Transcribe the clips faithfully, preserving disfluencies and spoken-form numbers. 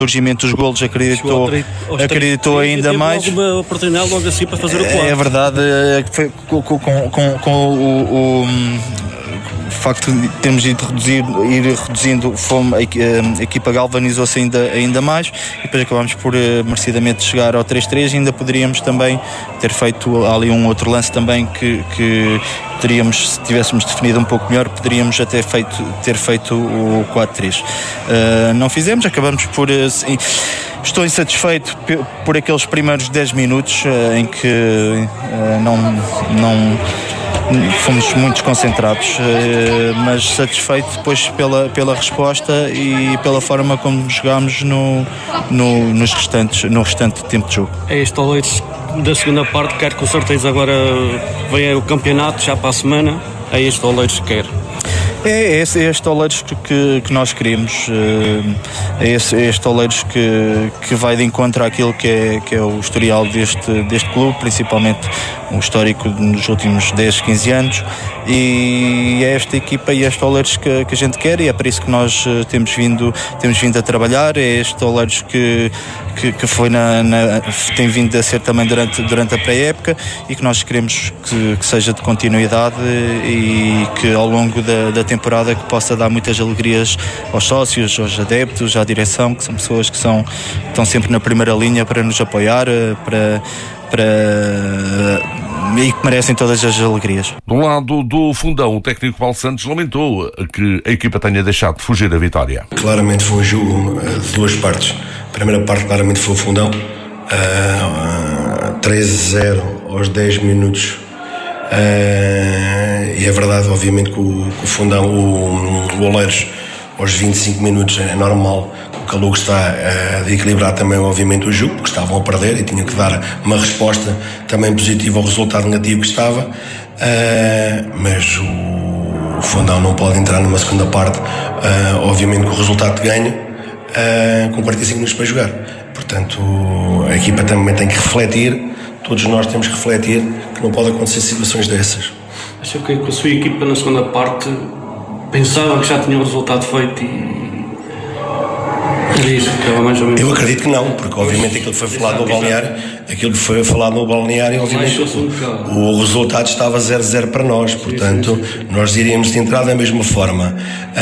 surgimento dos golos acreditou, acreditou ainda mais. Alguma oportunidade logo assim para fazer o quarto. É verdade, foi com, com, com, com o, o, o facto de termos ido reduzir, ir reduzindo fome, a equipa galvanizou-se ainda, ainda mais e depois acabámos por merecidamente chegar ao três três. Ainda poderíamos também ter feito ali um outro lance também que, que teríamos, se tivéssemos definido um pouco melhor, poderíamos até feito, ter feito o quatro três. Uh, não fizemos, acabamos por... Assim, estou insatisfeito por aqueles primeiros dez minutos uh, em que uh, não, não fomos muito desconcentrados, uh, mas satisfeito depois pela, pela resposta e pela forma como jogámos no, no, nos restantes, no restante tempo de jogo. É este Oleiros da segunda parte, quero com certeza agora venha o campeonato já para a semana, é este Oleiros que quer. É este, é este Oleiros que, que, que nós queremos, é este, é este Oleiros que, que vai de encontro àquilo que é, que é o historial deste, deste clube, principalmente o histórico nos últimos dez, quinze anos, e é esta equipa e este Oleiros que, que a gente quer, e é para isso que nós temos vindo, temos vindo a trabalhar. É este Oleiros que, que, que foi na, na, tem vindo a ser também durante, durante a pré-época e que nós queremos que, que seja de continuidade e que ao longo da, da temporada que possa dar muitas alegrias aos sócios, aos adeptos, à direção, que são pessoas que são, estão sempre na primeira linha para nos apoiar, para, para, e que merecem todas as alegrias. Do lado do Fundão, o técnico Paulo Santos lamentou que a equipa tenha deixado de fugir da vitória. Claramente foi um jogo de duas partes. A primeira parte claramente foi o Fundão, uh, treze a zero aos dez minutos. Uh, e é verdade, obviamente, que o, que o Fundão, o, o Oleiros, aos vinte e cinco minutos é normal. O Calugo está uh, de equilibrar também, obviamente, o jogo, porque estavam a perder e tinham que dar uma resposta também positiva ao resultado negativo que estava. Uh, mas o, o Fundão não pode entrar numa segunda parte, uh, obviamente, com o resultado de ganho, uh, com quarenta e cinco minutos para jogar. Portanto, a equipa também tem que refletir. Todos nós temos que refletir que não pode acontecer situações dessas. Acho que com a sua equipa na segunda parte pensava que já tinha o resultado feito e era isso que estava mais ou menos. Eu acredito que não, porque obviamente aquilo que foi falado no balneário, aquilo que foi falado no balneário, obviamente o resultado estava zero a zero para nós, portanto sim, sim, sim. Nós iríamos de entrar da mesma forma.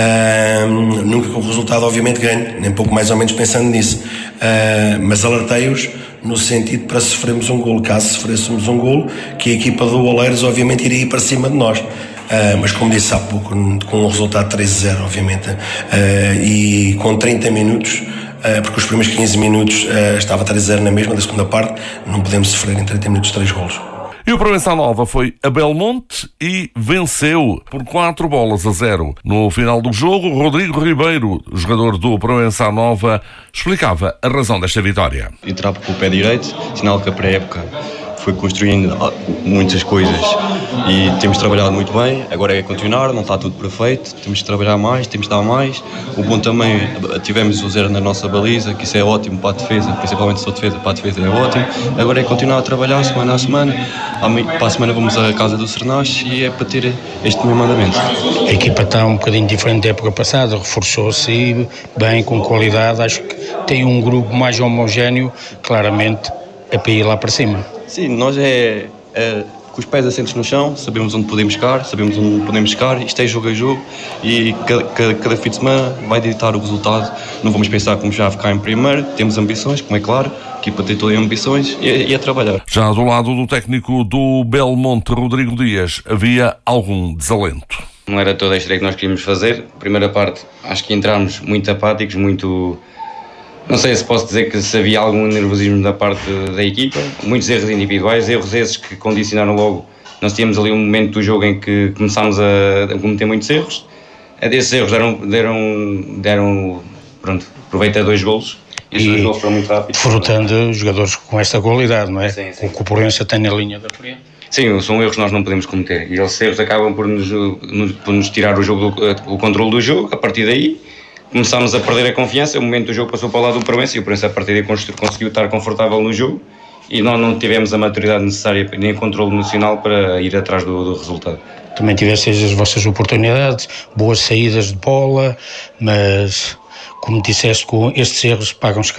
Uh, nunca com o resultado obviamente ganho, nem pouco mais ou menos pensando nisso, uh, mas alertei-os no sentido para sofrermos um golo, caso sofrêssemos um golo, que a equipa do Oleiros obviamente iria ir para cima de nós. Uh, mas como disse há pouco, com o resultado treze a zero obviamente, uh, e com trinta minutos, uh, porque os primeiros quinze minutos uh, estava treze a zero na mesma da segunda parte, não podemos sofrer em trinta minutos três golos. E o Proença Nova foi a Belmonte e venceu por quatro bolas a zero. No final do jogo, Rodrigo Ribeiro, jogador do Proença Nova, explicava a razão desta vitória. Entrar com o pé direito, sinal que a pré-época foi construindo muitas coisas e temos trabalhado muito bem. Agora é continuar, não está tudo perfeito, temos que trabalhar mais, temos que dar mais. O bom também, tivemos o zero na nossa baliza, que isso é ótimo para a defesa, principalmente se for defesa, para a defesa é ótimo. Agora é continuar a trabalhar semana a semana. Para a semana vamos à casa do Sernache e é para ter este mesmo andamento. A equipa está um bocadinho diferente da época passada, reforçou-se bem, com qualidade. Acho que tem um grupo mais homogéneo, claramente é para ir lá para cima. Sim, nós é, é com os pés assentos no chão, sabemos onde podemos chegar, sabemos onde podemos chegar, isto é jogo a jogo e cada, cada, cada fim de semana vai ditar o resultado. Não vamos pensar como já ficar em primeiro, temos ambições, como é claro, a equipa tem todas as ambições e, e a trabalhar. Já do lado do técnico do Belmonte, Rodrigo Dias, havia algum desalento. Não era toda a estreia que nós queríamos fazer. Primeira parte, acho que entramos muito apáticos, muito... Não sei se posso dizer que se havia algum nervosismo da parte da equipa, muitos erros individuais, erros esses que condicionaram logo. Nós tínhamos ali um momento do jogo em que começámos a cometer muitos erros. Desses erros deram, deram, deram pronto, proveito a dois golos. E esses dois golos foram muito rápidos. Frutando jogadores com esta qualidade, não é? Sim, sim. O que o Proença tem na linha da frente. Sim, são erros que nós não podemos cometer. E esses erros acabam por nos, por nos tirar o, jogo, o controle do jogo. A partir daí começámos a perder a confiança, o momento do jogo passou para o lado do Proença e o Proença a partir daí conseguiu estar confortável no jogo e nós não tivemos a maturidade necessária nem controle emocional para ir atrás do, do resultado. também tivesseis as vossas oportunidades, boas saídas de bola, mas como disseste, com estes erros pagam-se